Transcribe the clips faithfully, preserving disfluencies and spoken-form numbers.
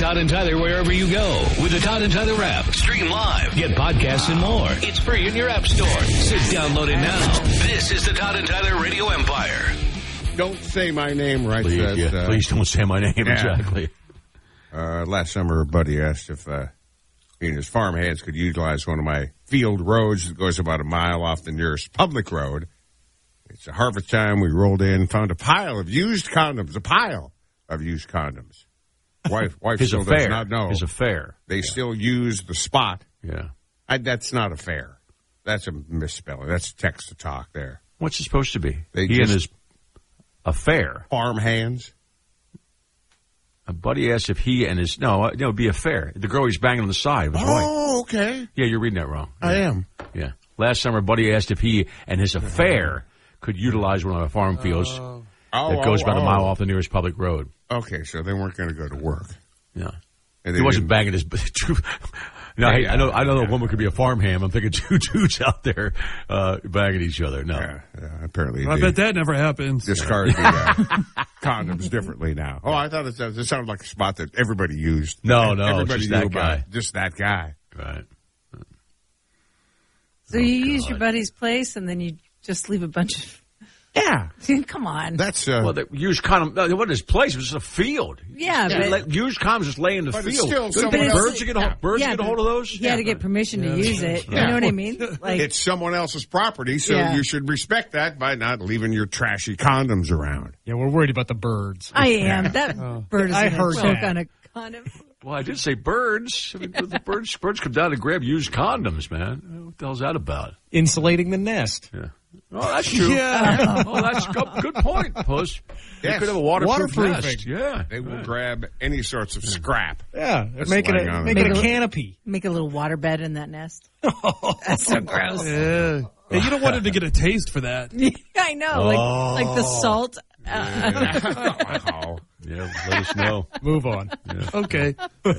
Todd and Tyler wherever you go with the Todd and Tyler app. Stream live, get podcasts and more. It's free in your app store. Sit, download it now. This is the Todd and Tyler Radio Empire. Don't say my name, right? Please, says, yeah, uh, please don't say my name, yeah. exactly. Uh, last summer, a buddy asked if uh, he and his farm hands could utilize one of my field roads that goes about a mile off the nearest public road. It's a harvest time. We rolled in, found a pile of used condoms, a pile of used condoms. Wife, wife His still affair. does not know. His affair. They yeah. still use the spot. Yeah. I, that's not affair. That's a misspelling. That's text to talk there. What's it supposed to be? They he just, and his affair. Farm hands. A buddy asked if he and his, no, it would be affair. The girl he's banging on the side was right. Oh, okay. Yeah, you're reading that wrong. Yeah. I am. Yeah. Last summer, buddy asked if he and his affair could utilize one of our farm fields Oh, that goes oh, about oh. a mile off the nearest public road. Okay, so they weren't going to go to work. Yeah. And He they wasn't didn't- banging his. No, hey, I know. I know a woman could be a farmhand. I'm thinking two dudes out there uh, banging each other. No, Yeah, yeah, apparently. I they bet that never happens. discard the uh, condoms differently now. Oh, I thought it, it sounded like a spot that everybody used. No, no, everybody just knew that about guy. it. Just that guy. right. So Oh, you use God. your buddy's place and then you just leave a bunch of. Yeah, Come on. that's uh, Well, the used condom. No, it wasn't his place. It was just a field. yeah, Yeah, but let- used condoms just lay in the But it's field. still Don't someone think else- birds get a, Yeah. birds yeah, get a hold of those. he had to get permission to use it. You Yeah. know what I mean? Like, it's someone else's property, so Yeah. you should respect that by not leaving your trashy condoms around. Yeah, we're worried about the birds. I am. That bird is I gonna heard choke that. on a condom. Well, I did say birds. I mean, the birds, birds come down to grab used condoms, man. What the hell's that about? Insulating the nest. Yeah. Oh, that's true. Yeah. Oh, that's a good, good point, Puss. They Yes. could have a waterproof Waterproofing. nest. Yeah. They will grab any sorts of scrap. Yeah, That's make it laying a, on make it. it a Make a- canopy. Make a little water bed in that nest. That's so gross. Yeah. Yeah, you don't want him to get a taste for that. I know. Like, like the salt. Uh, Wow. Yeah, let us know. Move on. Okay.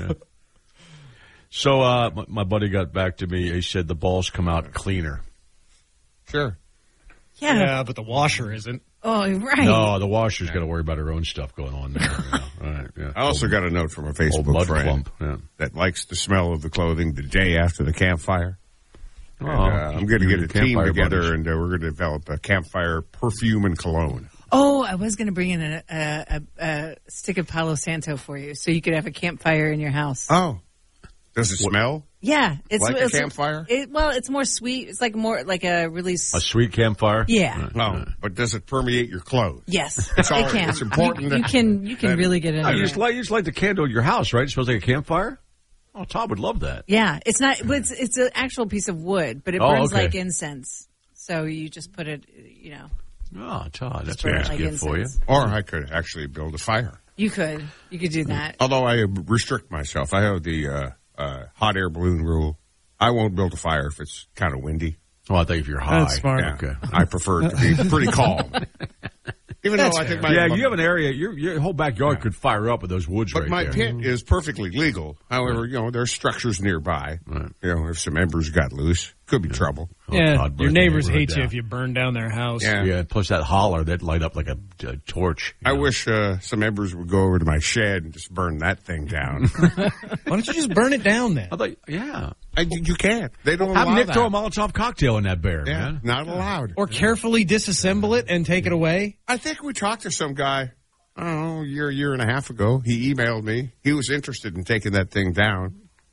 So uh, my, my buddy got back to me. He said the balls come out cleaner. Sure. yeah. Yeah, but the washer isn't. Oh, right. No, the washer's got to worry about her own stuff going on there. You know? Right, yeah. I also got a note from a Old Facebook mud friend clump. Yeah. that likes the smell of the clothing the day after the campfire. Oh, And, uh, I'm going to you get a and team campfire together, buddies. and uh, we're going to develop a campfire perfume and cologne. Oh, I was going to bring in a, a, a, a stick of Palo Santo for you, so you could have a campfire in your house. Oh, does it smell? Yeah, it's Like a it's, campfire? It, well, it's more sweet. It's like more like a really. s- A sweet campfire? Yeah. No, but does it permeate your clothes? Yes, It's all- it can. it's important You, you that- can you can that- really get in Oh, you there. just light, you just light the candle in your house, right? It smells like a campfire? Oh, Todd would love that. Yeah, it's not. It's it's an actual piece of wood, but it Oh, burns okay. like incense. So you just put it. You know, Oh, Todd, that's burn a it nice like gift for you. incense. Or I could actually build a fire. You could you could do that. Although I restrict myself. I have the uh, uh, hot air balloon rule. I won't build a fire if it's kind of windy. Oh, I think if you're high. That's smart. Yeah. Okay. I prefer it to be pretty calm. Even That's though I think my Yeah, you have an area, your, your whole backyard could fire up with those woods But right my there. pit is perfectly legal. However, you know, there's structures nearby. Right. You know, if some embers got loose, could be trouble. Oh, Yeah, Todd your burnt the neighbors neighborhood hate you down. if you burn down their house. Yeah. Yeah, plus that holler that light up like a, a torch. you I know. wish uh, some embers would go over to my shed and just burn that thing down. Why don't you just burn it down then? I thought, yeah. I, you can't. They don't Have allow Nick that. throw a Molotov cocktail in that bear, Yeah, man. not allowed. Or carefully disassemble it and take it away? I think we talked to some guy, I don't know, a year, year and a half ago. He emailed me. He was interested in taking that thing down.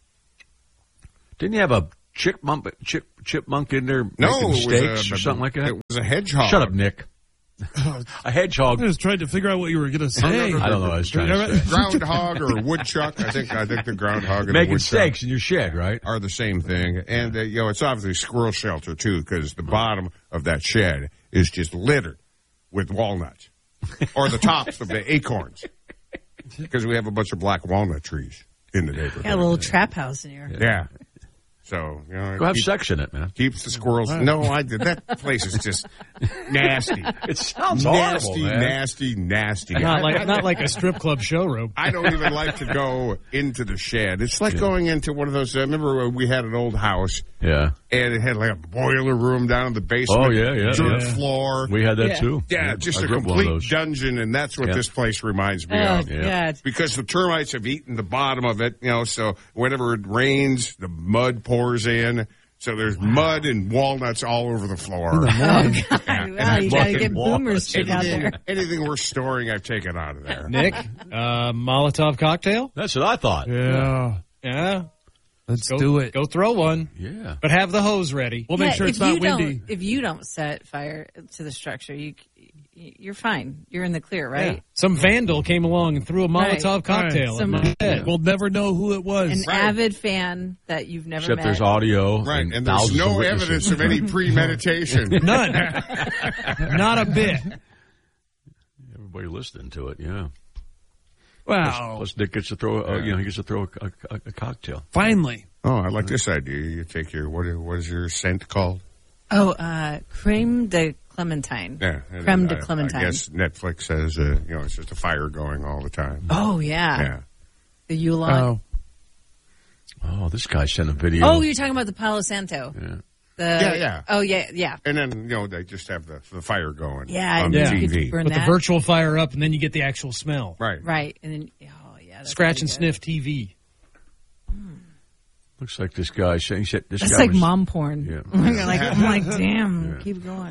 Didn't you have a chipmunk, chip, chipmunk in there No, making it was steaks a, or something like that? It was a hedgehog. Shut up, Nick. A hedgehog. I was trying to figure out what you were going to say. I don't know. I was trying to say. Groundhog or a woodchuck. I think I think the groundhog and the Making woodchuck steaks in your shed, right? are the same thing. And, uh, you know, it's obviously squirrel shelter, too, because the bottom of that shed is just littered with walnuts. Or the tops of the acorns. Because we have a bunch of black walnut trees in the neighborhood. Got a little trap house in here. Yeah. So, you know, Go have keep- sex in it, man. keeps the squirrels. No, I did. That place is just nasty. It sounds nasty, horrible, man. nasty, nasty. Not I- like not like a strip club showroom. I don't even like to go into the shed. It's like going into one of those. Uh, remember we had an old house Yeah. and it had like a boiler room down in the basement. Oh, yeah, yeah, dirt yeah. floor. We had that Yeah. too. yeah, just I a grew up one of complete those. dungeon, and that's what Yeah. this place reminds me Oh, of. God. Because the termites have eaten the bottom of it, you know, so whenever it rains, the mud pours in. So there's mud and walnuts all over the floor. Oh, God. And Wow, you got to fucking get walnuts. boomers stick out there. Anything worth storing, I've taken out of there. Nick, uh, Molotov cocktail? That's what I thought. Yeah. Yeah. Let's Go, do it. Go throw one. Yeah. But have the hose ready. We'll make Yeah, sure it's if not you windy. Don't, if you don't set fire to the structure, you you're fine. You're in the clear, right? Yeah. Some vandal came along and threw a Right. Molotov cocktail. Some- in my head. We'll never know who it was. An Right. avid fan that you've never Except met. there's audio. Right, and, and there's thousands of no witnesses. evidence of any premeditation. None. Not a bit. Everybody listening to it, yeah. Wow. Plus, Nick gets to throw, uh, you know, he gets to throw a, a, a cocktail. Finally. Oh, I like this idea. You take your what? is- What is your scent called? oh, uh, creme de clementine. Yeah, and Creme I- de clementine. I guess Netflix says, uh, you know, it's just a fire going all the time. Oh yeah, Yeah. the Yulon. Oh. Oh, this guy sent a video. Oh, you're talking about the Palo Santo. Yeah. The, Yeah, yeah. Oh yeah, yeah. And then, you know, they just have the, the fire going Yeah, on and the Yeah. you T get to V. burn Put the that. virtual fire up, and then you get the actual smell. Right. Right, and then oh yeah, that's Scratch pretty and good. sniff T V. Looks like this guy saying, he said, this That's guy like was, mom porn. Yeah. I'm like, I'm like, damn, keep going.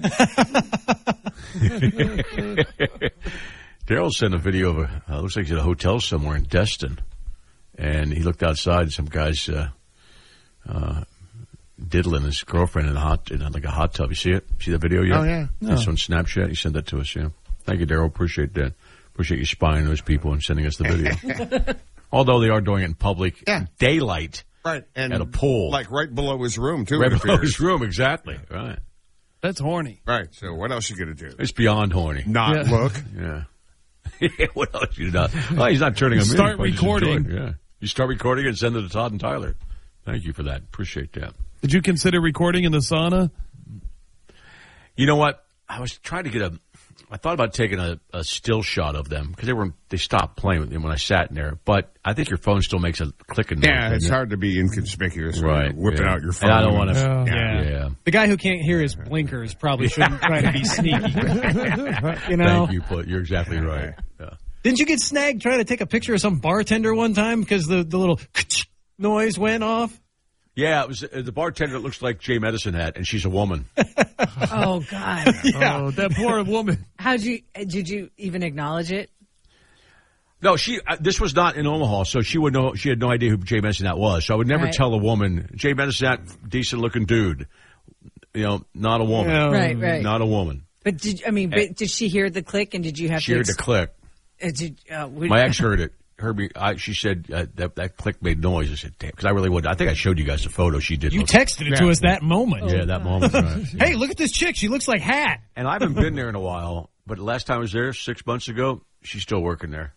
Daryl sent a video of a, uh, looks like he's at a hotel somewhere in Destin. And he looked outside and some guy's, uh, uh, diddling his girlfriend in a hot, in like a hot tub. You see it? See the video yet? Oh, yeah. It's on Snapchat. He sent that to us, yeah. Thank you, Daryl. Appreciate that. Appreciate you spying those people and sending us the video. Although they are doing it in public, Yeah. in daylight, Right. And at a pool. Like right below his room, too. right it below appears. his room, exactly. Right. That's horny. Right. So what else you going to do? It's beyond horny. Not Yeah. look. Yeah. what else you not? Oh, he's not turning him in. Start He's probably just recording. enjoying it, Yeah. You start recording and send it to Todd and Tyler. Thank you for that. Appreciate that. Did you consider recording in the sauna? You know what? I was trying to get a. I thought about taking a, a still shot of them because they were they stopped playing with them when I sat in there. But I think your phone still makes a clicking noise. Yeah, it's doesn't it? hard to be inconspicuous when Right, you're whipping yeah. out your phone. And I don't want to. Yeah. Yeah. Yeah. yeah. The guy who can't hear his blinkers probably shouldn't try to be sneaky. You know? Thank you, Put. You're exactly right. Yeah. Didn't you get snagged trying to take a picture of some bartender one time because the, the little noise went off? Yeah, it was uh, the bartender that looks like Jay Medicine hat, and she's a woman. Oh God, Oh, that poor woman. how'd you? Did you even acknowledge it? No, she. Uh, this was not in Omaha, so she would know. She had no idea who Jay Medicine hat was. So I would never Right. tell a woman Jay Medicine hat, decent looking dude. You know, not a woman. Yeah. Right, right. Not a woman. But did I mean? But did she hear the click? And did you have She to? heard the ex- click. uh, did, uh, would- My ex heard it. Heard me. I, she said uh, that that click made noise. I said, "Damn," because I really would. I think I showed you guys the photo. She did. You look- texted it to us that moment. Yeah, that moment. Right. Hey, look at this chick. She looks like Hat. And I haven't been there in a while, but last time I was there six months ago, she's still working there.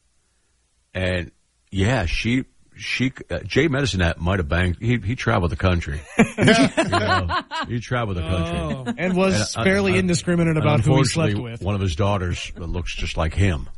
And yeah, she she uh, Jay Medicine Hat might have banged. He he traveled the country. you know, he traveled the country. And was And, uh, fairly uh, indiscriminate And about who he slept unfortunately, with. one of his daughters looks just like him.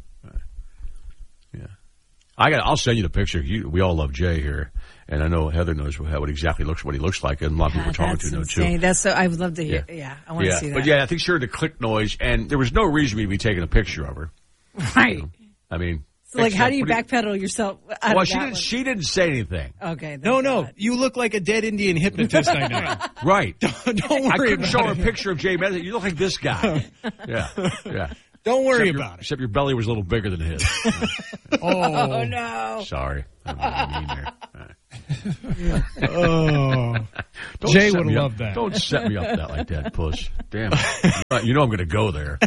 Yeah, I got. I'll send you the picture. You, we all love Jay here, and I know Heather knows how it exactly looks, what he looks like, and a lot of people God, we're talking that's to know insane. too. That's so. I would love to hear. Yeah, I want to Yeah, see that. but yeah, I think she heard the click noise, and there was no reason me to be taking a picture of her. right. I mean, So, like, how do you What backpedal yourself out Well, of she that didn't. one? She didn't say anything. Okay. thank No, no. God. You look like a dead Indian hypnotist I know. Right. Don't I worry couldn't show her a about it. picture of Jay Medicine. You look like this guy. Yeah, yeah. Don't worry Except your, about it. except your belly was a little bigger than his. Oh no. Sorry. I don't mean there. All right. Oh. Don't Jay set would me love up. that. Don't set me up that like that, puss. Damn it. You know I'm going to go there.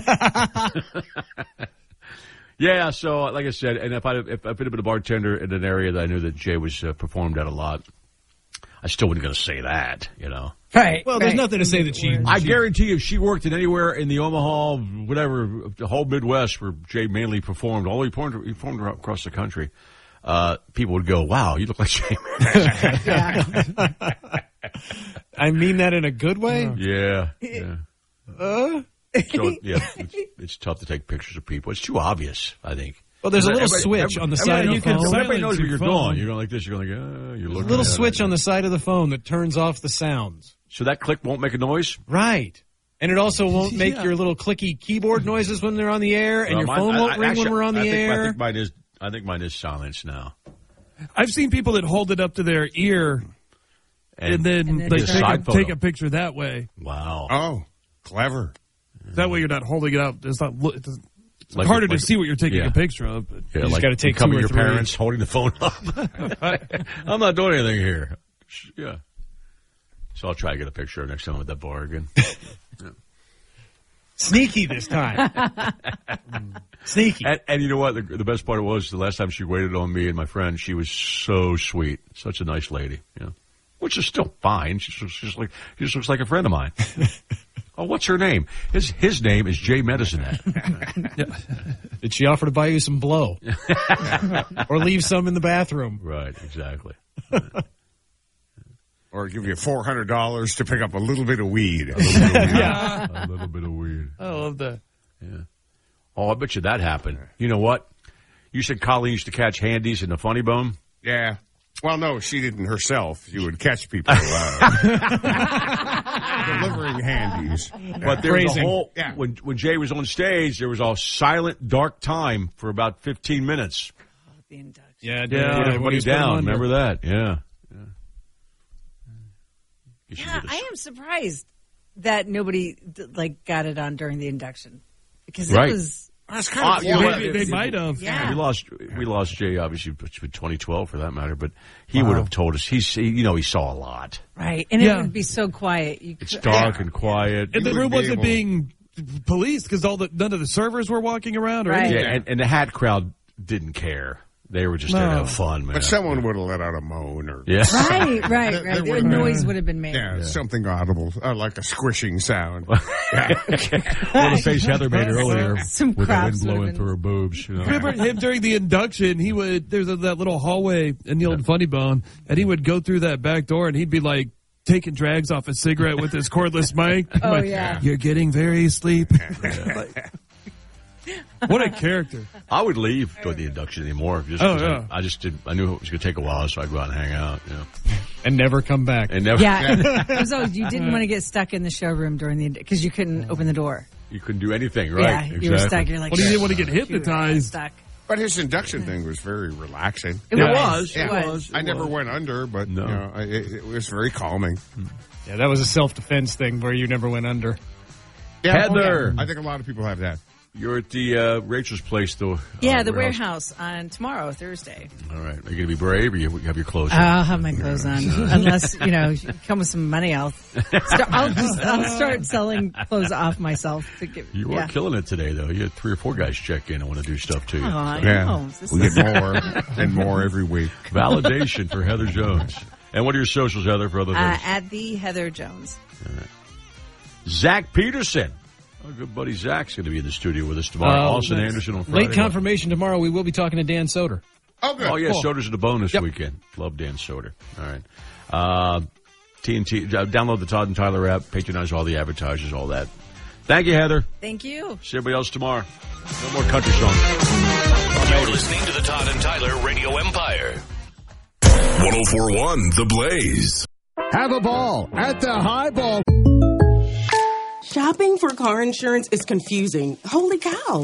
Yeah, so like I said, and if I if I'd been a bartender in an area that I knew that Jay was uh, performed at a lot, I still wasn't going to say that, you know. Right. Well, there's right. nothing to say that she. I guarantee you, if she worked in anywhere in the Omaha, whatever, the whole Midwest where Jay mainly performed, all he performed, he performed across the country, uh, people would go, "Wow, you look like Jay." I mean that in a good way. Yeah. yeah. Uh? So, yeah, it's, it's tough to take pictures of people. It's too obvious, I think. Well, there's a little Everybody- switch everybody- on the everybody- side of you the can- phone. Everybody knows Silence where you're your phone. going. You're going like this. You're going like, uh, you're looking. A little at switch it. on the side of the phone that turns off the sounds. So that click won't make a noise? Right. And it also won't make Yeah. your little clicky keyboard noises when they're on the air, and Well, your mine- phone I- won't I- ring actually, when we're on the I think, air. I think mine is. I think mine is silenced now. I've seen people that hold it up to their ear and, And, then And then they just take, side a, photo. take a picture that way. wow, Oh, clever. That way you're not holding it up. It's not. lo- It's it's Like- harder like- to see what you're taking yeah. a picture of. But yeah, just like gotta take becoming two or your three. parents holding the phone up. I'm not doing anything here. Yeah. So I'll try to get a picture next time I'm at that bar again. Sneaky this time. Sneaky. And, and you know what? The, the best part was the last time she waited on me and my friend. She was so sweet, such a nice lady. You know, which is still fine. She's just, she's like she just looks like a friend of mine. Oh, what's her name? His his name is Jay Medicine. Did she offer to buy you some blow? Or leave some in the bathroom? Right, exactly. Or give you four hundred dollars to pick up a little bit of weed. A little bit of weed. A little bit of weed. I love that. Yeah. Oh, I bet you that happened. You know what? You said Colleen used to catch handies in the Funny Bone. Yeah. Well, no, she didn't herself. She would catch people uh, delivering handies. But there was a Phrasing. whole Yeah. when when Jay was on stage, there was a silent, dark time for about fifteen minutes. The induction. Yeah, Yeah. Put Put everybody down. Remember that? Yeah. yeah. You should Yeah, do this. I am surprised that nobody d- like got it on during the induction because Right. it was. That's kind Ah, of you know what? Maybe they might have. Yeah. We lost we lost Jay obviously twenty twelve for that matter, but he would have told us he's he, you know he saw a lot. Right, and Yeah. it would be so quiet. You It's could, dark and quiet. And the You room wouldn't be wasn't able- being policed because all the none of the servers were walking around or Right. anything. Yeah, and, and the hat crowd didn't care. They were just there to No. have fun, man. But someone would have let out a moan or yeah. Right, right, There- right. there The would've noise been- would have been made. yeah, something audible, uh, like a squishing sound. Well, the face Heather made earlier Some with the wind crops would've blowing been- through her boobs. You know. Remember him during the induction? He would there's a, that little hallway in the old Funny Bone, and he would go through that back door, and he'd be like taking drags off a cigarette with his cordless mic. Oh, Like, yeah. You're getting very sleepy. What a character! I would leave during the induction anymore. Just Oh, 'cause yeah. I, I just did. I knew it was going to take a while, so I'd go out and hang out. You know, And never come back. and never. Yeah, it was always, you didn't want to get stuck in the showroom during the because you couldn't open the door. You couldn't do anything, right? Yeah, exactly. you were stuck. You're like, Well, he didn't want to "Shh, get shoot, I'm hypnotized. Stuck. But his induction thing was very relaxing. It It was. was. It It was. was. I never went under, but No. you know, I, it, it was very calming. Yeah, that was a self-defense thing where you never went under. Yeah, Heather. I think a lot of people have that. You're at the uh, Rachel's place, though. Yeah, uh, the warehouse on tomorrow, Thursday. All right. Are you going to be brave, or you have your clothes on? I'll have my clothes on, unless you know, you come with some money. I'll start, I'll just I'll start selling clothes off myself to get. You are yeah. killing it today, though. You had three or four guys check in and want to do stuff to you. Oh, I Yeah, know. This we is- get more and more every week. Validation for Heather Jones. And what are your socials, Heather, for other uh, things? at the Heather Jones. Zach Peterson. Our good buddy Zach's going to be in the studio with us tomorrow. Uh, Austin that's- Anderson on Friday. Late confirmation tomorrow. We will be talking to Dan Soder. Oh, good. Oh, yeah, Cool. Soder's in the bonus Yep. weekend. Love Dan Soder. All right. Uh, T N T, uh, download the Todd and Tyler app, patronize all the advertisers, all that. Thank you, Heather. Thank you. See everybody else tomorrow. No more country songs. You're listening to the Todd and Tyler Radio Empire. one oh four point one The Blaze. Have a ball at the Highball. Shopping for car insurance is confusing. Holy cow.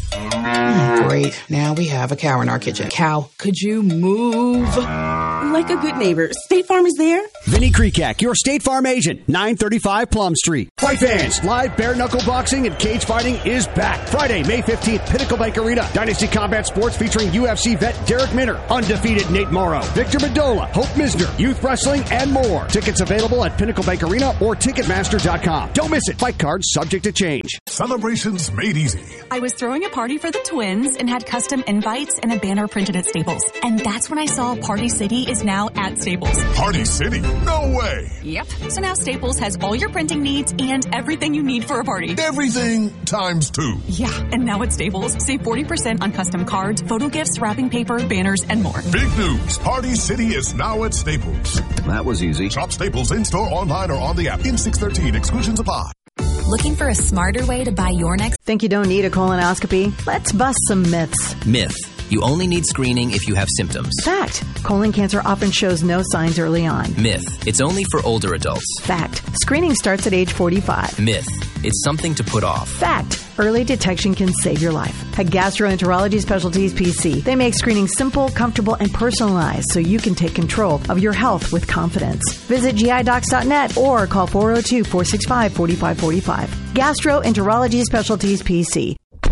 Great. Now we have a cow in our kitchen. Cow, could you move? Like a good neighbor, State Farm is there. Vinny Kreekak, your State Farm agent, nine thirty-five Plum Street. Fight fans, live bare knuckle boxing and cage fighting is back. Friday, May fifteenth, Pinnacle Bank Arena. Dynasty Combat Sports featuring U F C vet Derek Minner, undefeated Nate Morrow, Victor Mendola, Hope Misner, youth wrestling, and more. Tickets available at Pinnacle Bank Arena or Ticketmaster dot com. Don't miss it. Fight cards subject to change. Celebrations made easy. I was throwing a party for the twins and had custom invites and a banner printed at Staples. And that's when I saw Party City is now at Staples. Party City? No way. Yep. So now Staples has all your printing needs and everything you need for a party. Everything times two. Yeah. And now at Staples, save forty percent on custom cards, photo gifts, wrapping paper, banners, and more. Big news. Party City is now at Staples. That was easy. Shop Staples in-store, online, or on the app. In six thirteen. Exclusions apply. Looking for a smarter way to buy your next? Think you don't need a colonoscopy? Let's bust some myths. Myth. You only need screening if you have symptoms. Fact. Colon cancer often shows no signs early on. Myth. It's only for older adults. Fact. Screening starts at age forty-five. Myth. It's something to put off. Fact. Early detection can save your life. At Gastroenterology Specialties P C, they make screening simple, comfortable, and personalized so you can take control of your health with confidence. Visit G I docs dot net or call four oh two, four six five, four five four five. Gastroenterology Specialties P C.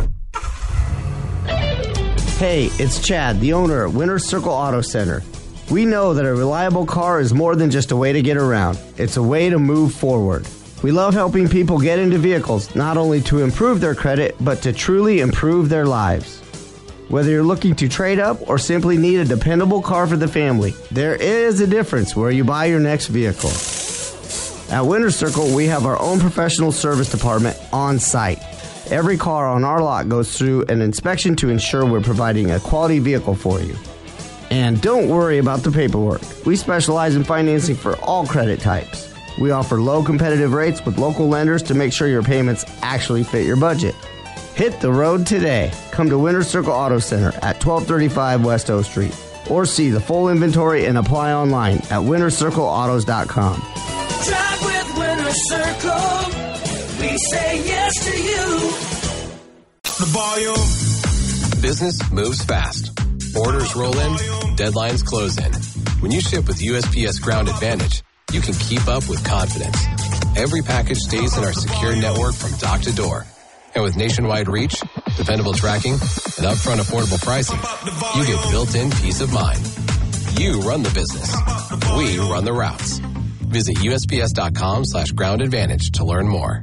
Hey, it's Chad, the owner at Winter Circle Auto Center. We know that a reliable car is more than just a way to get around. It's a way to move forward. We love helping people get into vehicles, not only to improve their credit, but to truly improve their lives. Whether you're looking to trade up or simply need a dependable car for the family, there is a difference where you buy your next vehicle. At Winter Circle, we have our own professional service department on site. Every car on our lot goes through an inspection to ensure we're providing a quality vehicle for you. And don't worry about the paperwork. We specialize in financing for all credit types. We offer low competitive rates with local lenders to make sure your payments actually fit your budget. Hit the road today. Come to Winter Circle Auto Center at twelve thirty-five West O Street. Or see the full inventory and apply online at winter circle autos dot com. Drive with Winter Circle. We say yes to you. The volume. Business moves fast. Orders roll in, deadlines close in. When you ship with U S P S Ground Advantage, you can keep up with confidence. Every package stays in our secure network from dock to door. And with nationwide reach, dependable tracking, and upfront affordable pricing, you get built-in peace of mind. You run the business. We run the routes. Visit U S P S dot com slash ground advantage to learn more.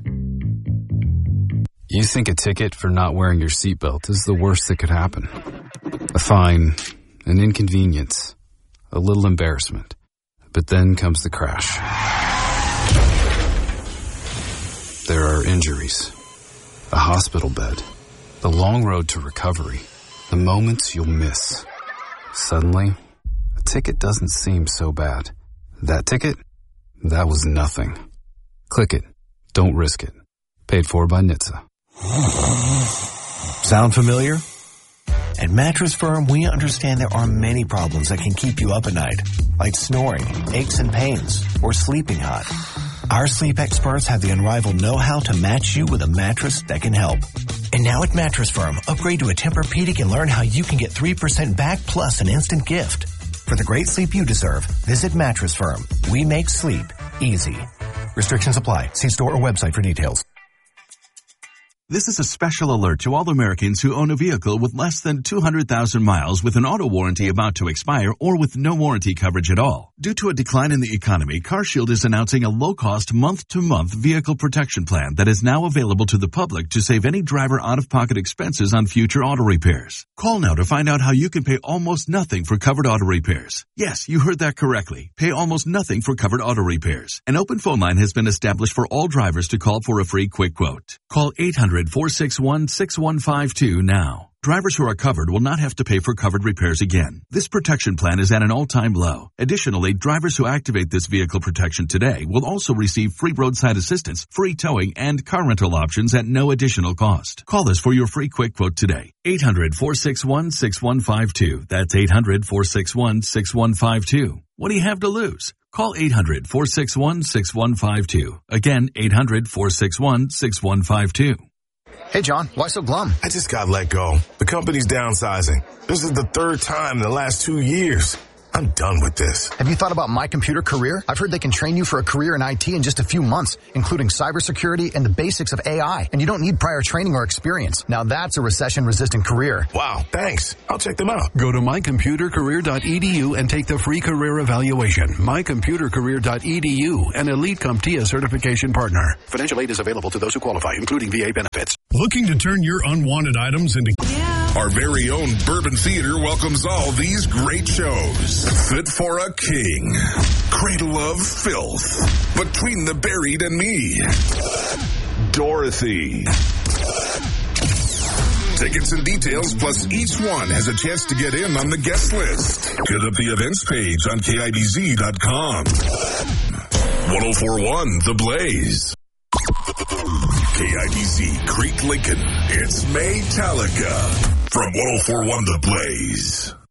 You think a ticket for not wearing your seatbelt is the worst that could happen. A fine, an inconvenience, a little embarrassment. But then comes the crash. There are injuries, a hospital bed, the long road to recovery, the moments you'll miss. Suddenly, a ticket doesn't seem so bad. That ticket? That was nothing. Click it. Don't risk it. Paid for by N H T S A. Sound familiar? At Mattress Firm, we understand there are many problems that can keep you up at night, like snoring, aches and pains, or sleeping hot. Our sleep experts have the unrivaled know-how to match you with a mattress that can help. And now at Mattress Firm, upgrade to a Tempur-Pedic and learn how you can get three percent back plus an instant gift. For the great sleep you deserve, visit Mattress Firm. We make sleep easy. Restrictions apply. See store or website for details. This is a special alert to all Americans who own a vehicle with less than two hundred thousand miles with an auto warranty about to expire or with no warranty coverage at all. Due to a decline in the economy, CarShield is announcing a low-cost month-to-month vehicle protection plan that is now available to the public to save any driver out-of-pocket expenses on future auto repairs. Call now to find out how you can pay almost nothing for covered auto repairs. Yes, you heard that correctly. Pay almost nothing for covered auto repairs. An open phone line has been established for all drivers to call for a free quick quote. Call eight hundred, four six one, six one five two now. Drivers who are covered will not have to pay for covered repairs again. This protection plan is at an all-time low. Additionally, drivers who activate this vehicle protection today will also receive free roadside assistance, free towing, and car rental options at no additional cost. Call us for your free quick quote today. eight hundred, four six one, six one five two. That's eight hundred, four six one, six one five two. What do you have to lose? Call eight hundred, four six one, six one five two. Again, eight hundred, four six one, six one five two. Hey, John, why so glum? I just got let go. The company's downsizing. This is the third time in the last two years. I'm done with this. Have you thought about My Computer Career? I've heard they can train you for a career in I T in just a few months, including cybersecurity and the basics of A I. And you don't need prior training or experience. Now that's a recession-resistant career. Wow, thanks. I'll check them out. Go to my computer career dot e d u and take the free career evaluation. my computer career dot e d u, an elite CompTIA certification partner. Financial aid is available to those who qualify, including V A benefits. Looking to turn your unwanted items into... Yeah. Our very own Bourbon Theater welcomes all these great shows. Fit for a King, Cradle of Filth, Between the Buried and Me, Dorothy. Tickets and details, plus each one has a chance to get in on the guest list. Hit up the events page on K I B Z dot com. one oh four point one The Blaze. K I B Z Creek Lincoln. It's Maytalica from one oh four point one The Blaze.